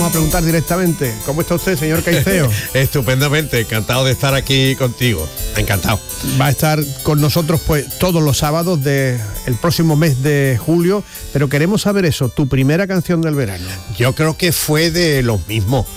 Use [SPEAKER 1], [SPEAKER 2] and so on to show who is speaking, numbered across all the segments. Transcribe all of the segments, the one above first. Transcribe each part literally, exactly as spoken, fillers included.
[SPEAKER 1] vamos a preguntar directamente. ¿Cómo está usted, señor Caicedo?
[SPEAKER 2] Estupendamente, encantado de estar aquí contigo. Encantado.
[SPEAKER 1] Va a estar con nosotros pues todos los sábados del próximo mes de julio, pero queremos saber eso, tu primera canción del verano.
[SPEAKER 2] Yo creo que fue de los mismos.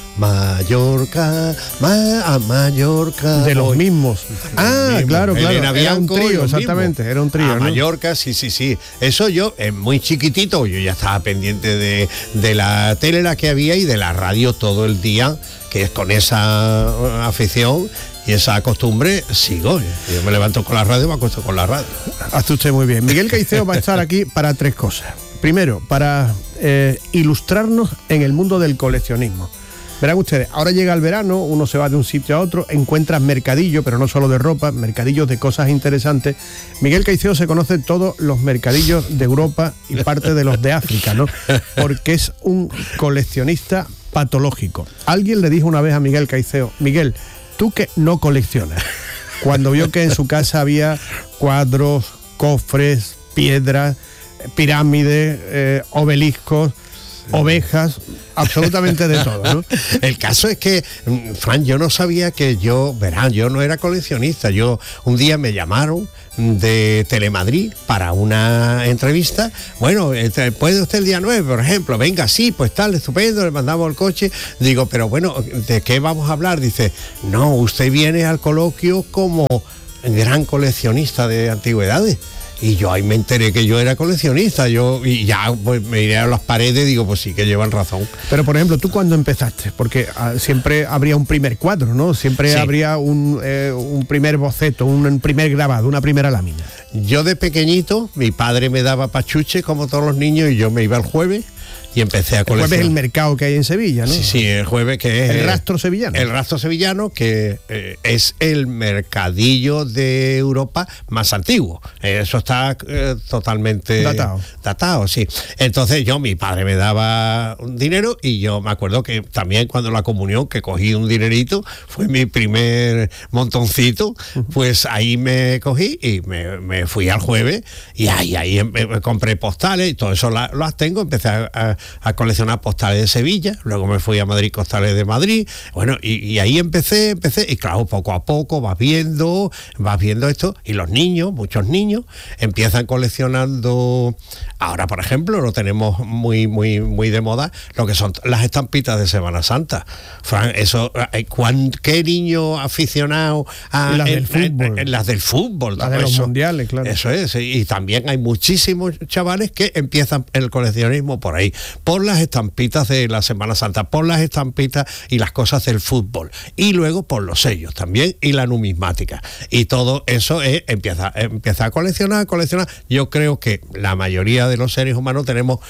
[SPEAKER 2] Mallorca, ma, a Mallorca.
[SPEAKER 1] De los
[SPEAKER 2] voy.
[SPEAKER 1] mismos. Ah,
[SPEAKER 2] mismos.
[SPEAKER 1] claro, claro.
[SPEAKER 2] Elena
[SPEAKER 1] Era un
[SPEAKER 2] Bianco y
[SPEAKER 1] trío,
[SPEAKER 2] los
[SPEAKER 1] exactamente.
[SPEAKER 2] mismos.
[SPEAKER 1] Era un trío,
[SPEAKER 2] A
[SPEAKER 1] ¿no?
[SPEAKER 2] Mallorca, sí, sí, sí. Eso yo, eh, muy chiquitito, yo ya estaba pendiente de, de la tele la que había y de la radio todo el día, que es con esa uh, afición y esa costumbre, sigo. Yo me levanto con la radio y me acuesto con la radio.
[SPEAKER 1] Hace usted muy bien. Miguel Caicedo va a estar aquí para tres cosas. Primero, para eh, ilustrarnos en el mundo del coleccionismo. Verán ustedes, ahora llega el verano, uno se va de un sitio a otro, encuentras mercadillo, pero no solo de ropa, mercadillos de cosas interesantes. Miguel Caicedo se conoce todos los mercadillos de Europa y parte de los de África, ¿no? Porque es un coleccionista patológico. Alguien le dijo una vez a Miguel Caicedo: Miguel, tú que no coleccionas, cuando vio que en su casa había cuadros, cofres, piedras, pirámides, eh, obeliscos, ovejas, absolutamente de todo, ¿no?
[SPEAKER 2] El caso es que, Fran, yo no sabía que yo, verán, yo no era coleccionista. Yo, un día me llamaron de Telemadrid para una entrevista. Bueno, ¿puede usted el día nueve, por ejemplo? Venga, sí, pues tal, estupendo, le mandamos el coche. Digo, pero bueno, ¿de qué vamos a hablar? Dice, no, usted viene al coloquio como gran coleccionista de antigüedades. Y yo ahí me enteré que yo era coleccionista, yo y ya pues, me iré a las paredes y digo, pues sí que llevan razón.
[SPEAKER 1] Pero por ejemplo, ¿tú cuándo empezaste? Porque ah, siempre habría un primer cuadro, ¿no? Siempre sí. habría un, eh, un primer boceto, un primer grabado, una primera lámina.
[SPEAKER 2] Yo de pequeñito, mi padre me daba pachuche como todos los niños y yo me iba el jueves y empecé a coleccionar.
[SPEAKER 1] El jueves es el mercado que hay en Sevilla, ¿no?
[SPEAKER 2] Sí, sí, el jueves que es...
[SPEAKER 1] El rastro sevillano.
[SPEAKER 2] El rastro sevillano, que eh, es el mercadillo de Europa más antiguo. Eso está eh, totalmente...
[SPEAKER 1] Datado.
[SPEAKER 2] Datado, sí. Entonces yo, mi padre me daba un dinero y yo me acuerdo que también cuando la comunión, que cogí un dinerito, fue mi primer montoncito, pues ahí me cogí y me, me fui al jueves y ahí, ahí me, me compré postales y todo eso la, las tengo, empecé a, a a coleccionar postales de Sevilla, luego me fui a Madrid, postales de Madrid, bueno, y, y ahí empecé, empecé, y claro, poco a poco vas viendo, vas viendo esto, y los niños, muchos niños, empiezan coleccionando, ahora por ejemplo, lo tenemos muy, muy, muy de moda, lo que son las estampitas de Semana Santa. Fran, eso, ¿cuán, ¿qué niño aficionado a
[SPEAKER 1] las del
[SPEAKER 2] en,
[SPEAKER 1] fútbol?
[SPEAKER 2] En, en las del fútbol,
[SPEAKER 1] las de los
[SPEAKER 2] eso,
[SPEAKER 1] mundiales, claro.
[SPEAKER 2] Eso es, y también hay muchísimos chavales que empiezan el coleccionismo por ahí, por las estampitas de la Semana Santa, por las estampitas y las cosas del fútbol, y luego por los sellos también y la numismática, y todo eso es, empieza, empieza a coleccionar, a coleccionar. Yo creo que la mayoría de los seres humanos tenemos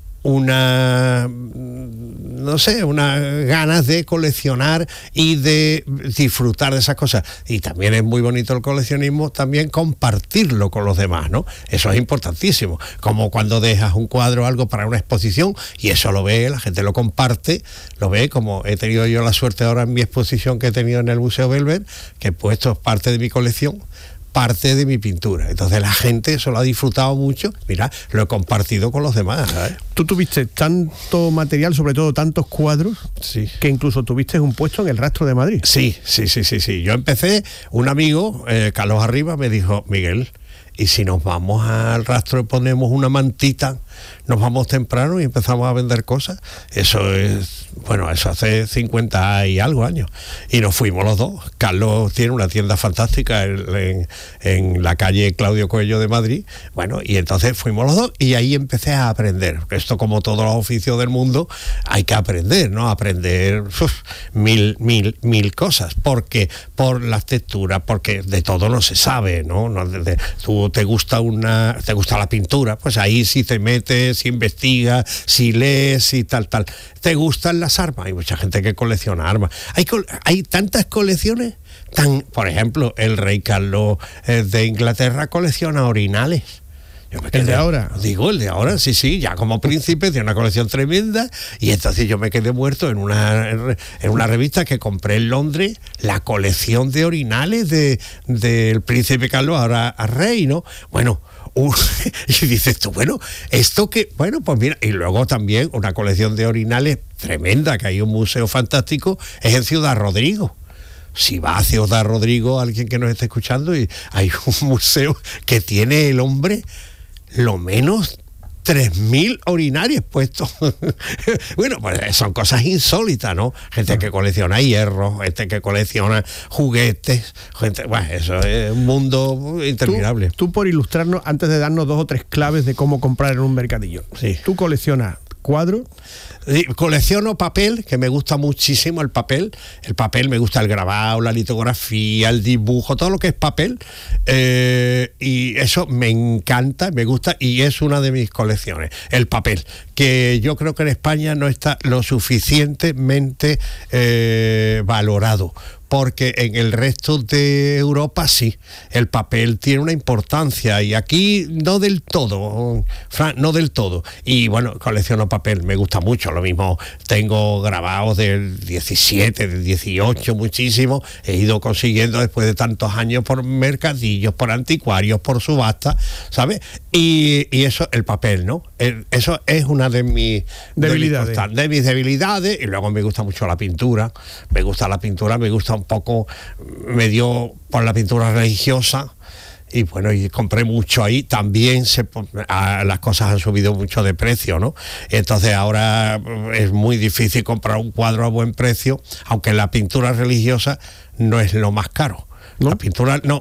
[SPEAKER 2] una, no sé, unas ganas de coleccionar y de disfrutar de esas cosas. Y también es muy bonito el coleccionismo, también compartirlo con los demás, ¿no? Eso es importantísimo. Como cuando dejas un cuadro o algo para una exposición y eso lo ve, la gente lo comparte, lo ve, como he tenido yo la suerte ahora en mi exposición que he tenido en el Museo Belver, que he puesto parte de mi colección, parte de mi pintura. Entonces la gente eso lo ha disfrutado mucho. Mira, lo he compartido con los demás, ¿sabes?
[SPEAKER 1] Tú tuviste tanto material, sobre todo tantos cuadros,
[SPEAKER 2] sí,
[SPEAKER 1] que incluso tuviste un puesto en el Rastro de Madrid.
[SPEAKER 2] Sí, sí, sí, sí, sí. Yo empecé, un amigo, eh, Carlos Arriba, me dijo, Miguel, y si nos vamos al Rastro y ponemos una mantita, nos vamos temprano y empezamos a vender cosas. Eso es, bueno, eso hace cincuenta y algo años. Y nos fuimos los dos. Carlos tiene una tienda fantástica en, en, en la calle Claudio Coello de Madrid. Bueno, y entonces fuimos los dos y ahí empecé a aprender. Esto, como todos los oficios del mundo, hay que aprender, ¿no? Aprender uf, mil, mil, mil cosas. Porque por las texturas, porque de todo no se sabe, ¿no? no de, de, tú te gusta una, te gusta la pintura, pues ahí sí te metes, si investigas, si lees, si tal, tal. ¿Te gustan las armas? Hay mucha gente que colecciona armas. Hay, hay tantas colecciones, tan, por ejemplo, el rey Carlos eh, de Inglaterra colecciona orinales. Yo me quedé,
[SPEAKER 1] ¿El de ahora?
[SPEAKER 2] Digo, el de ahora, sí, sí, ya como príncipe, tiene una colección tremenda, y entonces yo me quedé muerto en una, en una revista que compré en Londres, la colección de orinales de, del príncipe Carlos, ahora a rey, ¿no? Bueno, un, y dices tú, bueno, esto que, bueno, pues mira, y luego también una colección de orinales tremenda, que hay un museo fantástico, es en Ciudad Rodrigo. Si va a Ciudad Rodrigo, alguien que nos esté escuchando, y hay un museo que tiene el hombre lo menos tres mil urinarios puestos. Bueno, pues son cosas insólitas, ¿no? Gente que colecciona hierro, gente que colecciona juguetes, gente, bueno, eso es un mundo interminable.
[SPEAKER 1] Tú, tú por ilustrarnos, antes de darnos dos o tres claves de cómo comprar en un mercadillo,
[SPEAKER 2] sí.
[SPEAKER 1] Tú coleccionas cuadros.
[SPEAKER 2] Sí, colecciono papel, que me gusta muchísimo el papel. El papel, me gusta el grabado, la litografía, el dibujo, todo lo que es papel. Eh, y eso me encanta, me gusta, y es una de mis colecciones. El papel, que yo creo que en España no está lo suficientemente eh, valorado. Porque en el resto de Europa sí, el papel tiene una importancia y aquí no del todo, Fran, no del todo. Y bueno, colecciono papel, me gusta mucho, lo mismo tengo grabados del diecisiete, del dieciocho, muchísimo, he ido consiguiendo después de tantos años por mercadillos, por anticuarios, por subasta, ¿sabes? Y, y eso, el papel, ¿no? El, eso es una de mis
[SPEAKER 1] debilidades.
[SPEAKER 2] De mis, de mis debilidades, y luego me gusta mucho la pintura, me gusta la pintura, me gusta un poco, me dio por la pintura religiosa, y bueno, y compré mucho ahí. También se, a, las cosas han subido mucho de precio, ¿no? Entonces ahora es muy difícil comprar un cuadro a buen precio, aunque la pintura religiosa no es lo más caro. ¿No? La pintura, no,